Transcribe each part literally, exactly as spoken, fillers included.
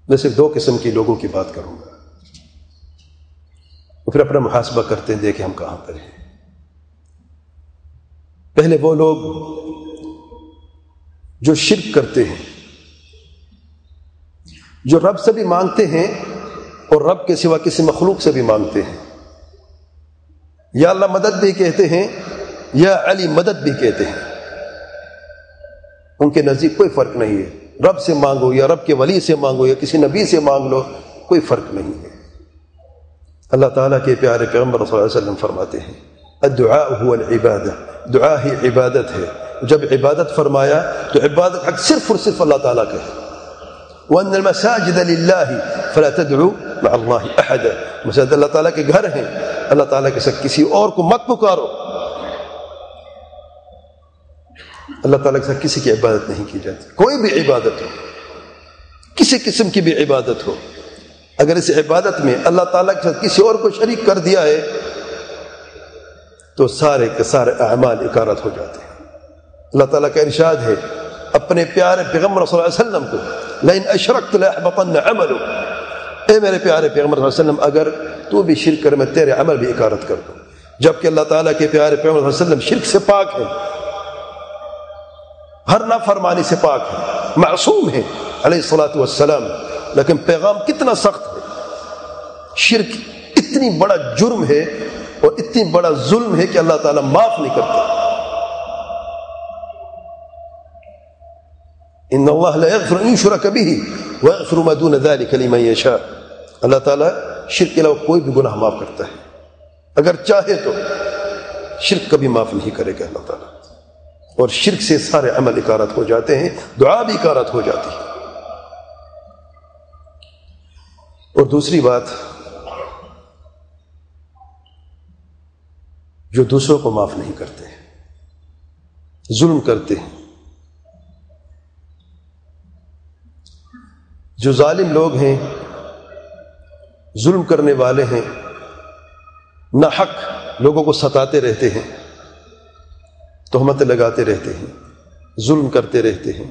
میں صرف دو قسم کے لوگوں کی بات کروں گا، اور پھر اپنا محاسبہ کرتے ہیں دیکھیں ہم کہاں پر ہیں۔ پہلے وہ لوگ جو شرک کرتے ہیں، جو رب سے بھی مانگتے ہیں اور رب کے سوا کسی مخلوق سے بھی مانگتے ہیں، یا اللہ مدد بھی کہتے ہیں یا علی مدد بھی کہتے ہیں، ان کے نزدیک کوئی فرق نہیں ہے، رب سے مانگو یا رب کے ولی سے مانگو یا کسی نبی سے مانگ لو، کوئی فرق نہیں ہے۔ اللہ تعالیٰ کے پیارے پیغمبر صلی اللہ علیہ وسلم فرماتے ہیں الدعاء هو العبادہ، دعا ہی عبادت ہے۔ جب عبادت فرمایا تو عبادت حق صرف اور صرف اللہ تعالیٰ کا ہے۔ وَأَنَّ الْمَسَاجِدَ لِلَّهِ فَلَا تَدْعُوا مَعَ اللَّهِ أَحَدًا، مساجد اللہ تعالیٰ کے گھر ہیں، اللہ تعالیٰ کے ساتھ کسی اور کو مت پکارو۔ اللہ تعالیٰ کے ساتھ کسی کی عبادت نہیں کی جاتی، کوئی بھی عبادت ہو، کسی قسم کی بھی عبادت ہو، اگر اس عبادت میں اللہ تعالیٰ کے ساتھ کسی اور کو شریک کر دیا ہے تو سارے کے سارے اعمال اکارت ہو جاتے ہیں۔ اللہ تعالیٰ کا ارشاد ہے اپنے پیارے پیغمبر صلی اللہ علیہ وسلم کو لئن اشرکت لأحبطن عملک، اے میرے پیارے پیغمبر صلی اللہ علیہ وسلم اگر تو بھی شرک کر میں تیرے عمل بھی اکارت کر دوں، جبکہ اللہ تعالیٰ کے پیارے پیغمبر صلی اللہ علیہ وسلم شرک سے پاک ہے، ہر نافرمانی سے پاک ہے، معصوم ہے علیہ الصلاۃ والسلام، لیکن پیغام کتنا سخت ہے، شرک اتنی بڑا جرم ہے اور اتنی بڑا ظلم ہے کہ اللہ تعالیٰ معاف نہیں کرتا۔ ان اللہ لا یغفر ان یشرک بہ ویغفر ما دون ذلک لمن یشاء، اللہ تعالیٰ شرک کے علاوہ کوئی بھی گناہ معاف کرتا ہے، اگر چاہے تو شرک کبھی معاف نہیں کرے گا اللہ تعالیٰ، اور شرک سے سارے عمل اکارت ہو جاتے ہیں، دعا بھی اکارت ہو جاتی ہے۔ اور دوسری بات، جو دوسروں کو معاف نہیں کرتے، ظلم کرتے ہیں، جو ظالم لوگ ہیں، ظلم کرنے والے ہیں، ناحق لوگوں کو ستاتے رہتے ہیں، تہمتیں لگاتے رہتے ہیں، ظلم کرتے رہتے ہیں،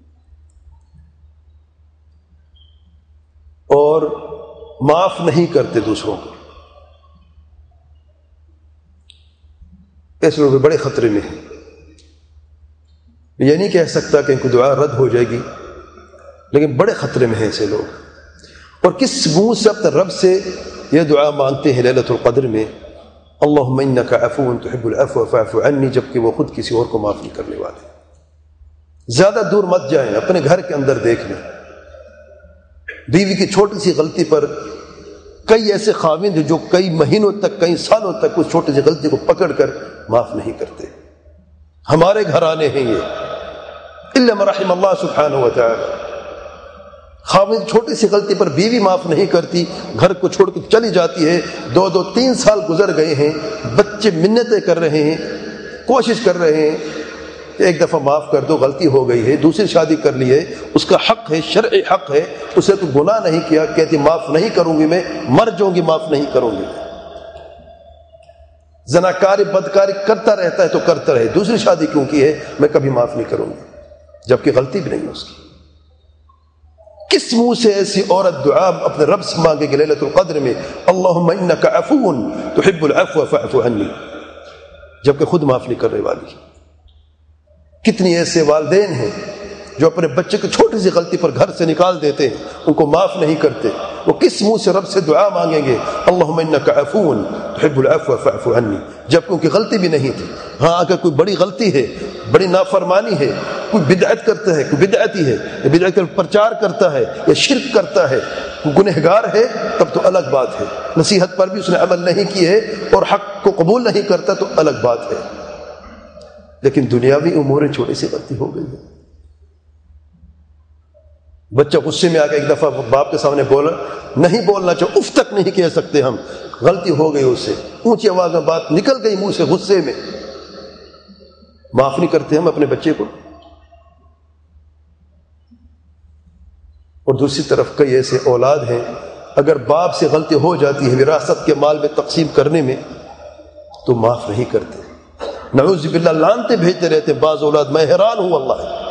اور معاف نہیں کرتے دوسروں کو، ایسے لوگ بڑے خطرے میں ہیں۔ یہ نہیں کہہ سکتا کہ ان کو دعا رد ہو جائے گی، لیکن بڑے خطرے میں ہیں ایسے لوگ۔ اور کس منہ سے اپنے رب سے یہ دعا مانگتے ہیں لیلۃ القدر میں، اللہم انک عفو تحب العفو فاعف عنی، جبکہ وہ خود کسی اور کو معاف نہیں کرنے والے۔ زیادہ دور مت جائیں، اپنے گھر کے اندر دیکھ لیں، بیوی کی چھوٹی سی غلطی پر کئی ایسے خاوند ہیں جو کئی مہینوں تک، کئی سالوں تک اس چھوٹی سی غلطی کو پکڑ کر معاف نہیں کرتے۔ ہمارے گھرانے ہیں یہ، الا من رحم اللہ سبحانہ وتعالی۔ خاوند چھوٹی سی غلطی پر بیوی معاف نہیں کرتی، گھر کو چھوڑ کے چلی جاتی ہے، دو دو تین سال گزر گئے ہیں، بچے منتیں کر رہے ہیں، کوشش کر رہے ہیں کہ ایک دفعہ معاف کر دو، غلطی ہو گئی ہے، دوسری شادی کر لی ہے، اس کا حق ہے، شرعی حق ہے، اسے تو گناہ نہیں کیا، کہتی معاف نہیں کروں گی، میں مر جاؤں گی معاف نہیں کروں گی۔ زناکاری بدکاری کرتا رہتا ہے تو کرتا رہے، دوسری شادی کیوں کی ہے، میں کبھی معاف نہیں کروں گی، جبکہ غلطی بھی نہیں ہے اس کی۔ کس منہ سے ایسی عورت دعا اپنے رب سے مانگے گی لیلۃ القدر میں، اللہم انک عفو تحب العفو فاعف عنی، جبکہ خود معاف نہیں کرنے والی۔ کتنی ایسے والدین ہیں جو اپنے بچے کی چھوٹی سی غلطی پر گھر سے نکال دیتے ہیں، ان کو معاف نہیں کرتے، وہ کس منہ سے رب سے دعا مانگیں گے اللہم انک عفو تحب العفو فاعف عنی، جبکہ ان کی غلطی بھی نہیں تھی۔ ہاں اگر کوئی بڑی غلطی ہے، بڑی نافرمانی ہے، کوئی بدعت کرتا ہے، کوئی بدعتی ہے، یا بدعت کا پرچار کرتا ہے یا شرک کرتا ہے، کوئی گنہگار ہے، تب تو الگ بات ہے، نصیحت پر بھی اس نے عمل نہیں کی ہے اور حق کو قبول نہیں کرتا تو الگ بات ہے، لیکن دنیاوی امور چھوٹی سی غلطی ہو گئی ہے۔ بچہ غصے میں آ کے ایک دفعہ باپ کے سامنے بولا، نہیں بولنا چاہو، اف تک نہیں کہہ سکتے ہم، غلطی ہو گئی اس سے، اونچی آواز میں بات نکل گئی منہ سے غصے میں، معاف نہیں کرتے ہم اپنے بچے کو۔ اور دوسری طرف کئی ایسے اولاد ہیں، اگر باپ سے غلطی ہو جاتی ہے وراثت کے مال میں تقسیم کرنے میں تو معاف نہیں کرتے، نعوذ باللہ لعنتیں بھیجتے رہتے بعض اولاد، میں حیران ہوں اللہ ہے،